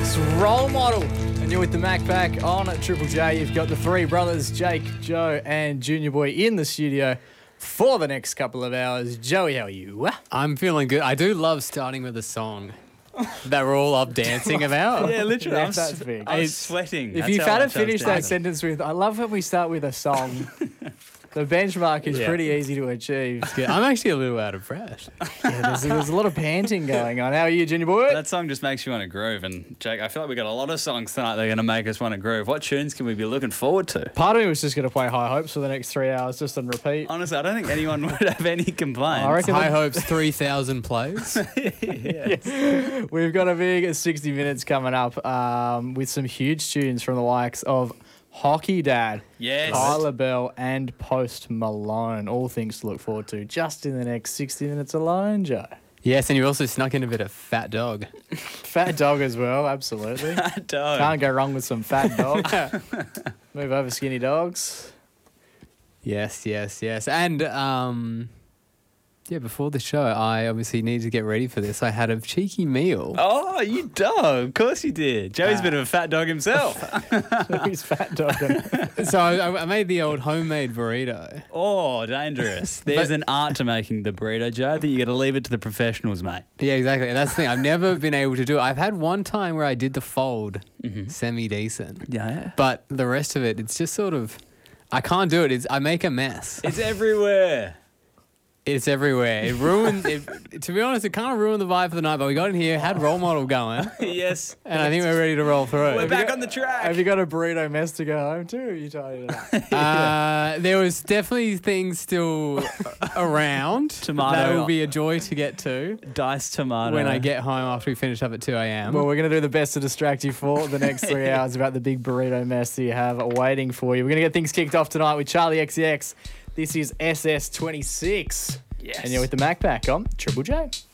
It's Role Model. And you're with the Mac Pack on Triple J. You've got the three brothers, Jake, Joe, and Junior Boy in the studio for the next couple of hours. Joey, how are you? I'm feeling good. I do love starting with a song that we're all up dancing about. Yeah, literally. Yeah, that's big. I'm sweating. If That's you've how had to much I was finish that dancing. sentence with, I love when we start with a song. The benchmark is Yeah. pretty easy to achieve. Yeah, I'm actually a little out of breath. Yeah, there's a lot of panting going on. How are you, Junior Boy? That song just makes you want to groove. And Jake, I feel like we got a lot of songs tonight that are going to make us want to groove. What tunes can we be looking forward to? Part of me was just going to play High Hopes for the next 3 hours just on repeat. Honestly, I don't think anyone would have any complaints. I reckon High Hopes 3,000 plays. We've got a big 60 minutes coming up with some huge tunes from the likes of Hockey Dad, Yes. Kyla Bell, and Post Malone. All things to look forward to just in the next 60 minutes alone, Joe. Yes, and you also snuck in a bit of Fat Dog. Fat dog as well, absolutely. Dog. Can't go wrong with some fat dogs. Move over, skinny dogs. Yes. And, before the show, I obviously needed to get ready for this. I had a cheeky meal. Oh, you dog. Of course you did. Joey's a bit of a fat dog himself. He's fat dogging. So I made the old homemade burrito. Oh, dangerous. There's an art to making the burrito, Joe. I think you got to leave it to the professionals, mate. Yeah, exactly. And that's the thing. I've never been able to do it. I've had one time where I did the fold semi-decent. Yeah. But the rest of it, it's just sort of... I can't do it. I make a mess. It's everywhere. It's everywhere. It ruined. To be honest, it kind of ruined the vibe for the night. But we got in here, had Role Model going, Yes. and I think we're ready to roll through. We're back on the track. Have you got a burrito mess to go home to? Or you tired it up? There was definitely things still around. Tomato. That will be a joy to get to Diced tomato. when I get home after we finish up at 2 a.m. Well, we're going to do the best to distract you for the next 3 hours about the big burrito mess that you have waiting for you. We're going to get things kicked off tonight with Charlie XCX. This is SS26. Yes. And you're with the Mac Pack on Triple J.